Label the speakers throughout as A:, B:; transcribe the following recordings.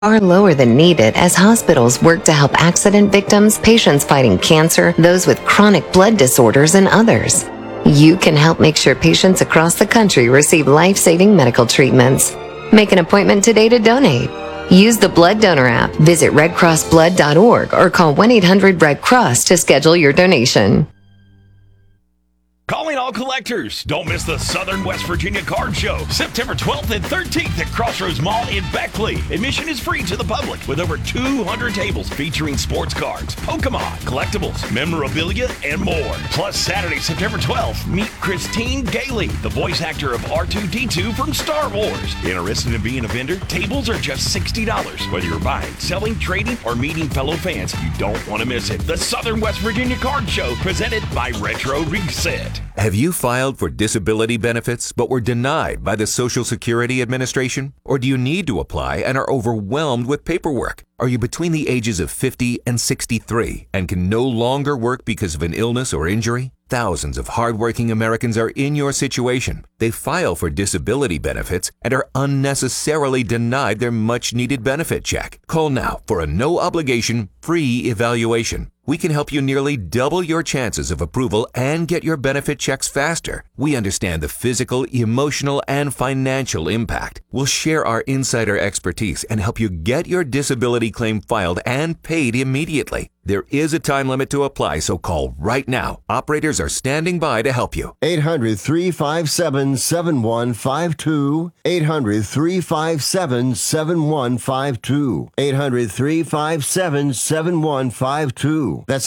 A: are lower than needed as hospitals work to help accident victims, patients fighting cancer, those with chronic blood disorders, and others. You can help make sure patients across the country receive life-saving medical treatments. Make an appointment today to donate. Use the Blood Donor app, visit redcrossblood.org, or call 1-800-RED-CROSS to schedule your donation.
B: Calling all collectors. Don't miss the Southern West Virginia Card Show, September 12th and 13th at Crossroads Mall in Beckley. Admission is free to the public with over 200 tables featuring sports cards, Pokemon, collectibles, memorabilia, and more. Plus, Saturday, September 12th, meet Christine Gailey, the voice actor of R2-D2 from Star Wars. Interested in being a vendor? Tables are just $60. Whether you're buying, selling, trading, or meeting fellow fans, you don't want to miss it. The Southern West Virginia Card Show, presented by Retro Reset.
C: Have you filed for disability benefits but were denied by the Social Security Administration? Or do you need to apply and are overwhelmed with paperwork? Are you between the ages of 50 and 63 and can no longer work because of an illness or injury? Thousands of hardworking Americans are in your situation. They file for disability benefits and are unnecessarily denied their much-needed benefit check. Call now for a no-obligation, free evaluation. We can help you nearly double your chances of approval and get your benefit checks faster. We understand the physical, emotional, and financial impact. We'll share our insider expertise and help you get your disability claim filed and paid immediately. There is a time limit to apply, so call right now. Operators are standing by to help you.
D: 800-357-7152. 800-357-7152. 800-357-7152. That's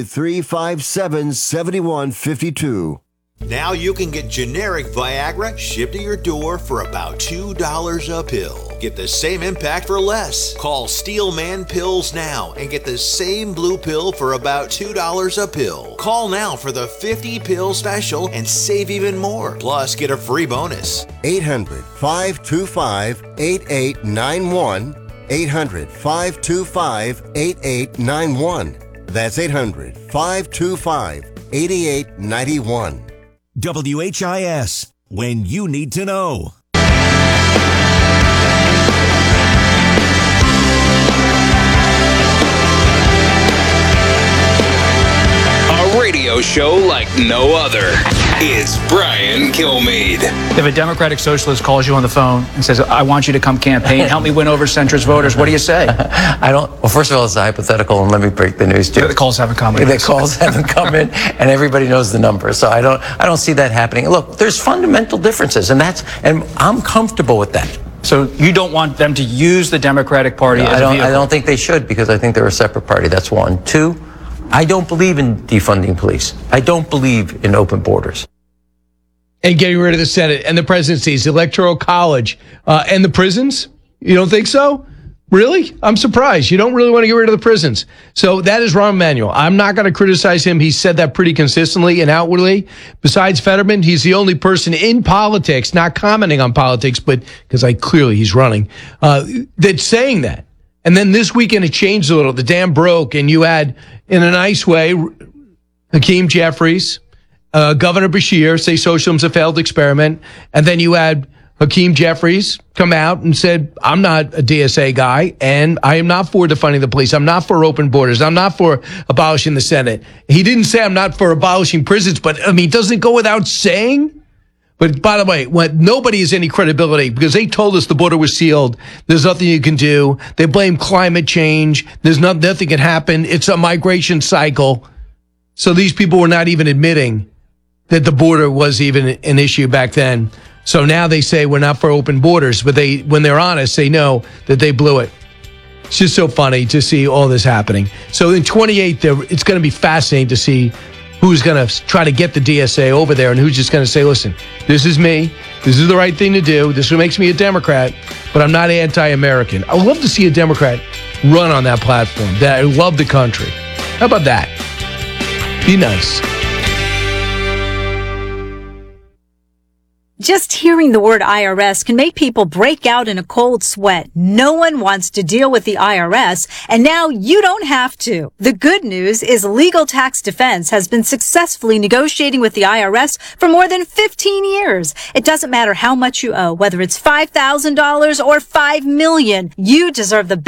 D: 800-357-7152.
E: Now you can get generic Viagra shipped to your door for about $2 a pill. Get the same impact for less. Call Steelman Pills now and get the same blue pill for about $2 a pill. Call now for the 50-pill special and save even more. Plus, get a free bonus.
D: 800-525-8891. 800-525-8891. That's 800-525-8891.
F: WHIS, when you need to know.
G: A radio show like no other. It's Brian Kilmeade.
H: If a Democratic Socialist calls you on the phone and says, I want you to come campaign, help me win over centrist voters, what do you say?
I: Well, first of all, it's a hypothetical, and let me break the news to you.
H: The calls haven't come in.
I: The calls haven't come in, and everybody knows the number. So I don't see that happening. Look, there's fundamental differences, and I'm comfortable with that.
H: So you don't want them to use the Democratic Party as a vehicle?
I: I don't think they should, because I think they're a separate party. That's one. Two, I don't believe in defunding police. I don't believe in open borders.
J: And getting rid of the Senate and the presidencies, the Electoral College, and the prisons? You don't think so? Really? I'm surprised. You don't really want to get rid of the prisons. So that is Rahm Emanuel. I'm not going to criticize him. He's said that pretty consistently and outwardly. Besides Fetterman, he's the only person in politics, not commenting on politics, but because clearly he's running, that's saying that. And then this weekend it changed a little. The dam broke, and you had, in a nice way, Hakeem Jeffries, Governor Beshear say socialism's a failed experiment. And then you had Hakeem Jeffries come out and said, I'm not a DSA guy, and I am not for defunding the police. I'm not for open borders. I'm not for abolishing the Senate. He didn't say I'm not for abolishing prisons, but doesn't it go without saying? But by the way, when nobody has any credibility because they told us the border was sealed. There's nothing you can do. They blame climate change. There's nothing can happen. It's a migration cycle. So these people were not even admitting that the border was even an issue back then. So now they say we're not for open borders, but when they're honest, they know that they blew it. It's just so funny to see all this happening. So in 28, it's going to be fascinating to see who's going to try to get the DSA over there and who's just going to say, listen, this is me. This is the right thing to do. This is what makes me a Democrat, but I'm not anti-American. I would love to see a Democrat run on that platform. That I love the country. How about that? Be nice.
K: Just hearing the word IRS can make people break out in a cold sweat. No one wants to deal with the IRS, and now you don't have to. The good news is Legal Tax Defense has been successfully negotiating with the IRS for more than 15 years. It doesn't matter how much you owe, whether it's $5,000 or $5 million. You deserve the